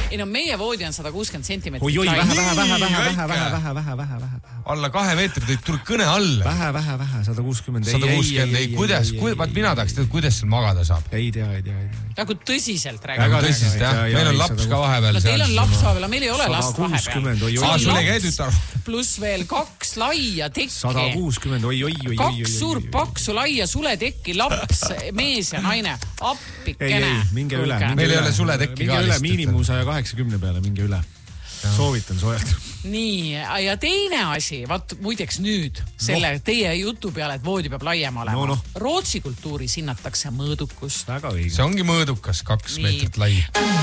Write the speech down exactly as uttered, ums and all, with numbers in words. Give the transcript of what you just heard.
Ei no meie voodi on sada kuuskümmend sentimeetrit. Oi, oi, lai. vähe, vähe, vähe, vähe, vähe, vähe, vähe, vähe, vähe, vähe. Alla kahe meetrit, ei tule kõne alla. Vähe, vähe, vähe, sada kuuskümmend. sada kuuskümmend, ei, kuidas, vaat mina tahaks teada, kuidas seal magada saab. Ei tea, ei tea, ei tea. Nagu tõsiselt räägime. Väga tõsiselt, jah. Meil on laps ka vahepeal. No teil on laps vahepeal, meil ei ole last vahepeal. Aa, sul ei käi tütar. Pluss veel kaks laia tekki. sada kuuskümmend, oi, oi, oi, oi. Kaks suurt paksu laia suletekki, laps, mees ja naine. Appikene. Ei, ei, minge üle. Meil ei ole suletekki ka. Minge üle miinimum saja kaheksakümne peale, minge üle. Soovitan soojalt. Nii, ja teine asi, vaat muideks nüüd, selle no. teie jutu peale, et voodi peab laiem olema. No, no. Rootsi kultuuris hinnatakse mõõdukust. Väga õige. See ongi mõõdukas, kaks Nii. meetrit lai.